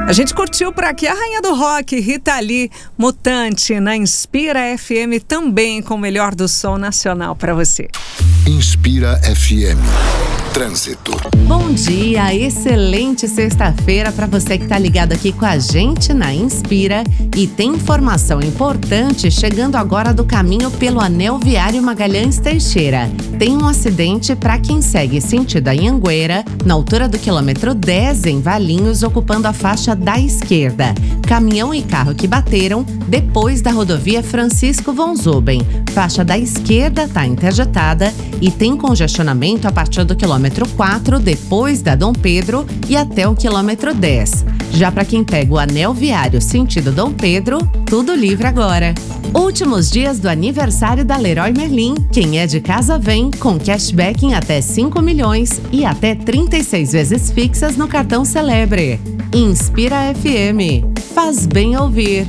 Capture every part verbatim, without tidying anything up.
A gente curtiu por aqui a rainha do rock, Rita Lee, Mutante, na Inspira F M, também com o melhor do som nacional para você. Inspira F M. Trânsito. Bom dia, excelente sexta-feira para você que tá ligado aqui com a gente na Inspira e tem informação importante chegando agora do caminho pelo Anel Viário Magalhães Teixeira. Tem um acidente para quem segue sentido Anhanguera, na altura do quilômetro dez em Valinhos, ocupando a faixa da esquerda. Caminhão e carro que bateram depois da rodovia Francisco von Zuben. Faixa da esquerda tá interditada e tem congestionamento a partir do quilômetro quatro, depois da Dom Pedro e até o quilômetro dez. Já para quem pega o anel viário sentido Dom Pedro, tudo livre agora. Últimos dias do aniversário da Leroy Merlin. Quem é de casa vem com cashback em até cinco milhões e até trinta e seis vezes fixas no cartão Celebre. Inspira F M. Faz bem ouvir.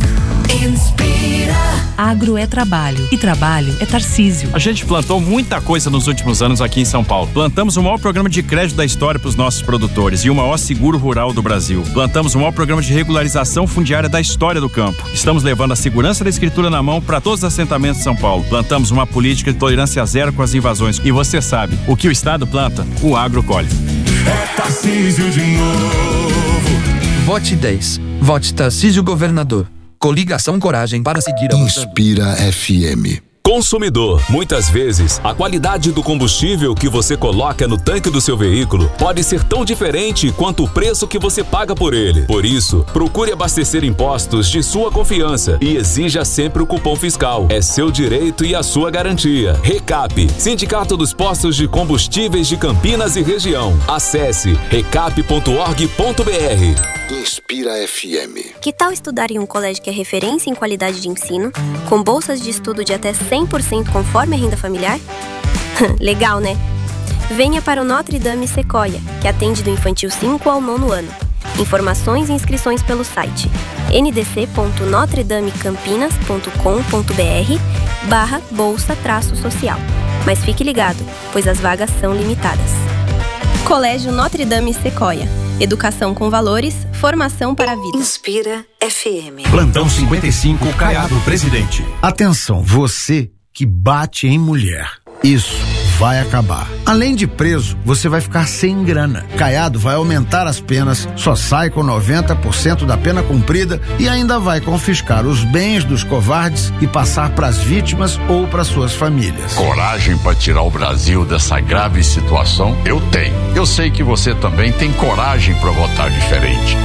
Inspira. Agro é trabalho e trabalho é Tarcísio. A gente plantou muita coisa nos últimos anos aqui em São Paulo. Plantamos o maior programa de crédito da história para os nossos produtores e o maior seguro rural do Brasil. Plantamos o maior programa de regularização fundiária da história do campo. Estamos levando a segurança da escritura na mão para todos os assentamentos de São Paulo. Plantamos uma política de tolerância zero com as invasões. E você sabe, o que o Estado planta, o agro colhe. É Tarcísio de novo. Vote dez. Vote Tarcísio Governador. Coligação Coragem para seguir a Inspira F M. Consumidor, muitas vezes, a qualidade do combustível que você coloca no tanque do seu veículo pode ser tão diferente quanto o preço que você paga por ele. Por isso, procure abastecer em postos de sua confiança e exija sempre o cupom fiscal. É seu direito e a sua garantia. Recap, Sindicato dos Postos de Combustíveis de Campinas e Região. Acesse recap ponto org ponto br. Inspira F M. Que tal estudar em um colégio que é referência em qualidade de ensino, com bolsas de estudo de até cem por cento conforme a renda familiar? Legal, né? Venha para o Notre Dame Sequoia, que atende do infantil cinco ao nono ano. Informações e inscrições pelo site n d c ponto notre dame campinas ponto com ponto b r barra bolsa traço social. Mas fique ligado, pois as vagas são limitadas. Colégio Notre Dame Sequoia. Educação com valores, formação para a vida. Inspira F M. Plantão cinquenta e cinco, Caiado Presidente. Atenção, você que bate em mulher. Isso vai acabar. Além de preso, você vai ficar sem grana. Caiado vai aumentar as penas, só sai com noventa por cento da pena cumprida e ainda vai confiscar os bens dos covardes e passar para as vítimas ou para suas famílias. Coragem para tirar o Brasil dessa grave situação? Eu tenho. Eu sei que você também tem coragem para votar diferente.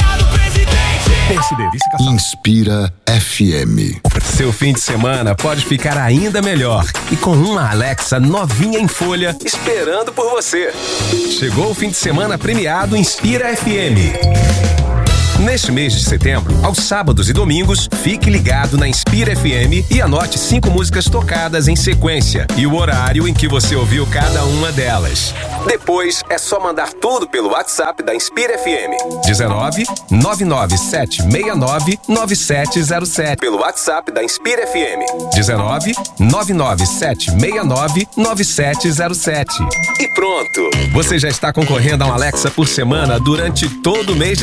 Inspira F M. Seu fim de semana pode ficar ainda melhor e com uma Alexa novinha em folha esperando por você. Chegou o fim de semana premiado Inspira F M. Neste mês de setembro, aos sábados e domingos, fique ligado na Inspira F M e anote cinco músicas tocadas em sequência e o horário em que você ouviu cada uma delas. Depois, é só mandar tudo pelo WhatsApp da Inspira F M. dezenove, nove nove sete seis nove, nove sete zero sete. Pelo WhatsApp da Inspira F M. dezenove, nove nove sete seis nove, nove sete zero sete. E pronto! Você já está concorrendo a um Alexa por semana durante todo o mês de